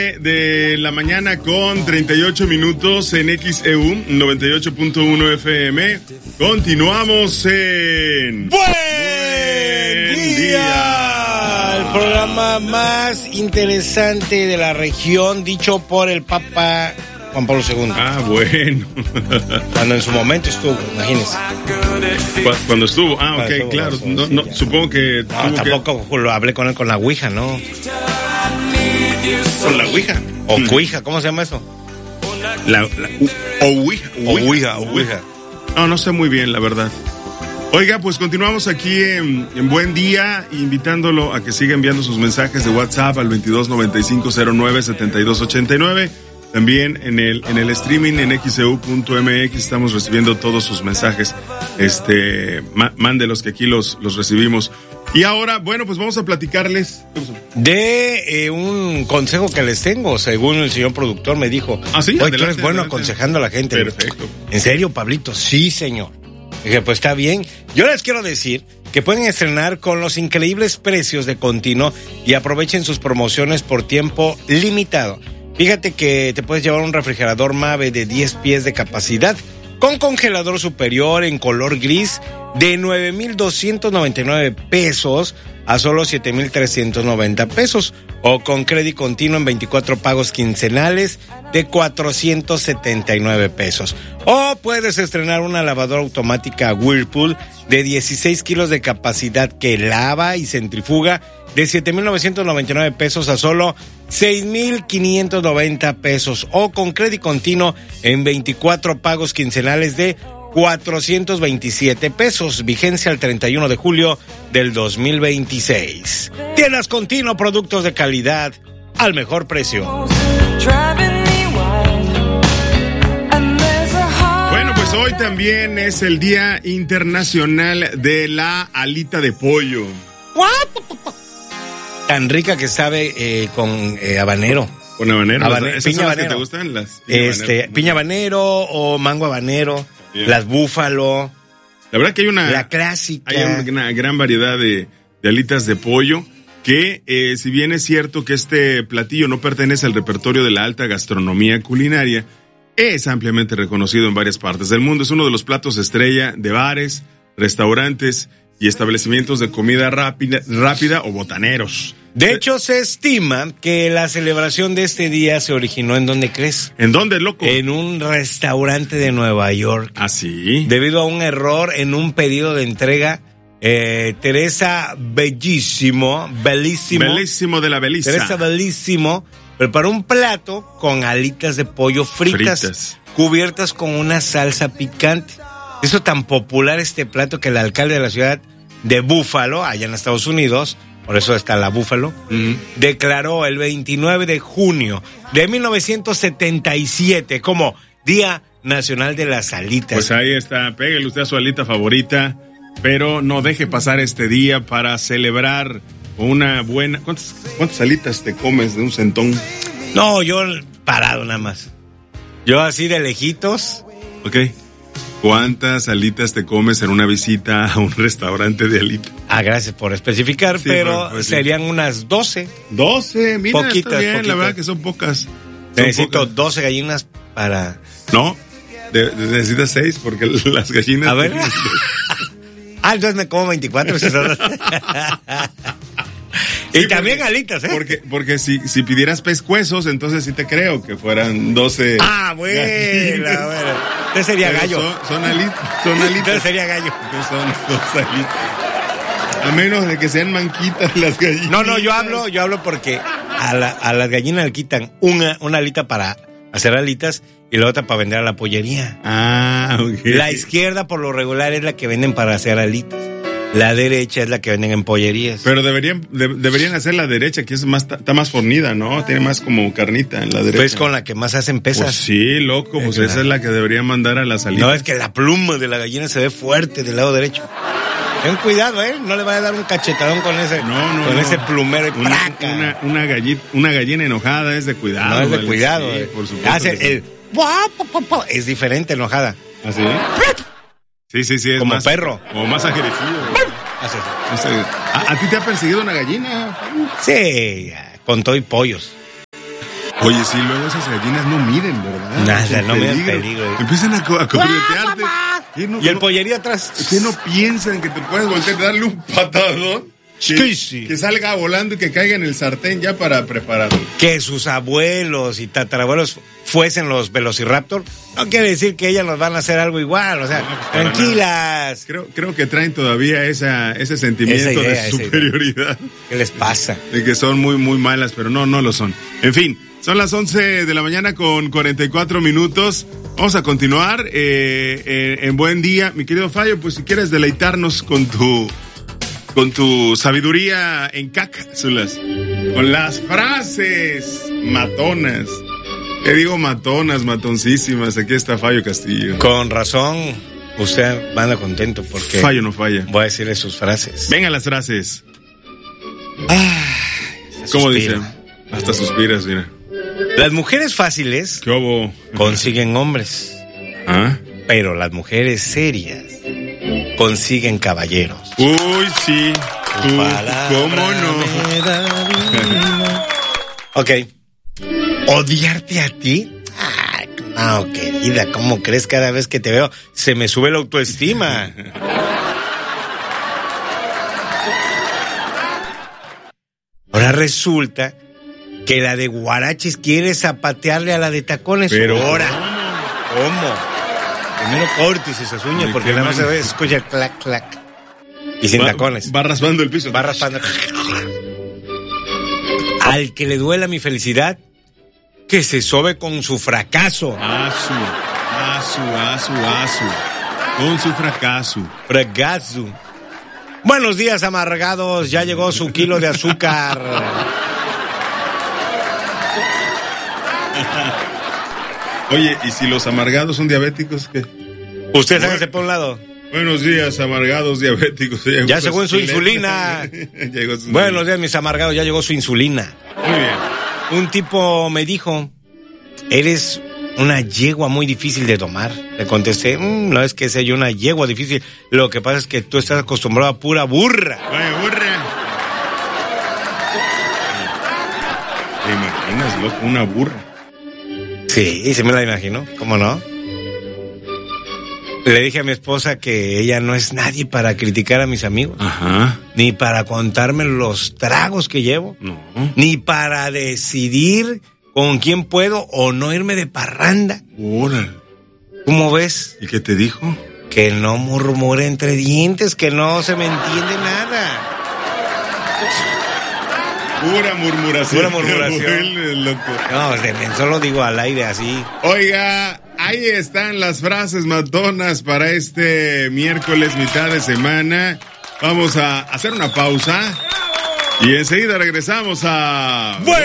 De la mañana con 38 minutos en XEU 98.1 FM. Continuamos en Buen Día, el programa más interesante de la región, dicho por el Papa Juan Pablo II. Ah, bueno. Cuando en su momento estuvo, imagínense. Cuando estuvo, ok, estuvo, claro. No, supongo que... No, tampoco lo hablé con él con la Ouija, ¿no? ¿Con la Ouija? O Cuija, ¿cómo se llama eso? Ouija. No sé muy bien, la verdad. Oiga, pues continuamos aquí en Buen Día, invitándolo a que siga enviando sus mensajes de WhatsApp al 2295097289. También en el streaming en xeu.mx estamos recibiendo todos sus mensajes. Mándelos que aquí los recibimos. Y ahora, bueno, pues vamos a platicarles de un consejo que les tengo, según el señor productor me dijo. ¿Ah, sí? Hoy tú eres bueno aconsejando a la gente. Perfecto. ¿En serio, Pablito? Sí, señor. Dije, pues está bien. Yo les quiero decir que pueden estrenar con los increíbles precios de Continuo y aprovechen sus promociones por tiempo limitado. Fíjate que te puedes llevar un refrigerador Mave de 10 pies de capacidad con congelador superior en color gris de 9,299 pesos a solo 7,390 pesos o con crédito continuo en 24 pagos quincenales de 479 pesos. O puedes estrenar una lavadora automática Whirlpool de 16 kilos de capacidad que lava y centrifuga de 7,999 pesos a solo 6,590 pesos o con crédito continuo en 24 pagos quincenales de 427 pesos. Vigencia al 31 de julio del 2026. Tienes Continuo, productos de calidad al mejor precio. Bueno, pues hoy también es el Día Internacional de la Alita de Pollo. Tan rica que sabe con habanero. Con habanero. Piña habanero. ¿Te gustan las piña habanero o mango habanero? Bien. Las búfalo. La verdad que hay la clásica. Hay una gran variedad de alitas de pollo que, si bien es cierto que este platillo no pertenece al repertorio de la alta gastronomía culinaria, es ampliamente reconocido en varias partes del mundo. Es uno de los platos estrella de bares, restaurantes y establecimientos de comida rápida o botaneros. De hecho, se estima que la celebración de este día se originó ¿en dónde crees? ¿En dónde, loco? En un restaurante de Nueva York. ¿Ah, sí? Debido a un error en un pedido de entrega, Teresa Bellísimo de la Beliza. Teresa Bellísimo preparó un plato con alitas de pollo fritas. Cubiertas con una salsa picante. Hizo tan popular este plato que el alcalde de la ciudad de Buffalo, allá en Estados Unidos, por eso está la Búfalo, declaró el 29 de junio de 1977 como Día Nacional de las Alitas. Pues ahí está, pégale usted a su alita favorita, pero no deje pasar este día para celebrar una buena... ¿Cuántas alitas te comes de un centón? No, yo parado nada más. Yo así de lejitos. Ok. ¿Cuántas alitas te comes en una visita a un restaurante de alitas? Gracias por especificar, sí, pero pues, serían unas 12. 12, mira, poquitas, está bien, poquitas. La verdad que son pocas. Necesito 12 gallinas para... No, necesitas 6 porque las gallinas... A ver. Entonces me como 24. Y también porque, alitas, ¿eh? Porque si pidieras pescuezos, entonces sí te creo que fueran 12. Bueno. Entonces sería gallo. Son alitas. Entonces sería gallo. Entonces son 2 alitas. A menos de que sean manquitas las gallinas. No, yo hablo porque a las gallinas le quitan una alita para hacer alitas y la otra para vender a la pollería. Ok. La izquierda por lo regular es la que venden para hacer alitas. La derecha es la que venden en pollerías. Pero deberían hacer la derecha, que está más fornida, ¿no? Tiene más como carnita en la derecha. Pues con la que más hacen pesas. Pues sí, loco, pues esa es la que deberían mandar a la salida. No, es que la pluma de la gallina se ve fuerte del lado derecho. Ten cuidado, no le vaya a dar un cachetadón con ese ese plumero y placa. Una gallina enojada es de cuidado. No, es de cuidado. Sí, por supuesto. Es diferente enojada. ¿Ah, sí? Sí, es como más perro. Como más agresivo. ¿A ti te ha perseguido una gallina? Sí, con todo y pollos. Oye, sí, luego esas gallinas no miden, ¿verdad? Nada, no miden peligro. Empiezan a corretearte. Y el pollerío atrás. ¿Qué no piensan que te puedes voltear y darle un patadón? Que salga volando y que caiga en el sartén ya para prepararlo. Que sus abuelos y tatarabuelos fuesen los Velociraptor, no quiere decir que ellas nos van a hacer algo igual, o sea, tranquilas. Creo que traen todavía ese sentimiento de superioridad. ¿Qué les pasa? De que son muy, muy malas, pero no lo son. En fin, son las 11 de la mañana con 44 minutos. Vamos a continuar en buen día. Mi querido Fallo, pues si quieres deleitarnos con tu sabiduría en cápsulas, con las frases matonas. ¿Qué digo matonas, matoncísimas? Aquí está Fallo Castillo. Con razón, usted anda contento porque... Fallo no falla. Voy a decirle sus frases. Venga las frases. ¿Cómo dice? Hasta suspiras, mira. Las mujeres fáciles ¿qué hubo? Consiguen hombres. ¿Ah? Pero las mujeres serias consiguen caballeros. Uy, sí. ¿Cómo no? Ok. ¿Odiarte a ti? No, querida, ¿cómo crees? Cada vez que te veo se me sube la autoestima. Ahora resulta que la de guaraches quiere zapatearle a la de tacones. Pero ahora, ¿cómo? Primero cortes esas uñas porque nada más se ve escucha clac, clac. Y sin tacones. Va raspando el piso. Va raspando. Al que le duela mi felicidad, que se sobe con su fracaso. Asu. Con su fracaso. Fracaso. Buenos días, amargados. Ya llegó su kilo de azúcar. Oye, ¿y si los amargados son diabéticos, qué? Usted hágase por un lado. Buenos días, amargados diabéticos. Ya llegó su insulina. Buenos días, mis amargados, ya llegó su insulina. Muy bien. Un tipo me dijo, eres una yegua muy difícil de domar. Le contesté, no es que sea yo una yegua difícil, lo que pasa es que tú estás acostumbrado a pura burra. Vaya, burra. ¿Te imaginas, loco, una burra? Sí, se me la imagino, ¿cómo no? Le dije a mi esposa que ella no es nadie para criticar a mis amigos. Ajá. Ni para contarme los tragos que llevo. No. Ni para decidir con quién puedo o no irme de parranda. Órale. ¿Cómo ves? ¿Y qué te dijo? Que no murmure entre dientes, que no se me entiende nada. Pura murmuración. Pura murmuración. No, solo digo al aire así. Oiga, ahí están las frases matonas para este miércoles, mitad de semana. Vamos a hacer una pausa y enseguida regresamos a...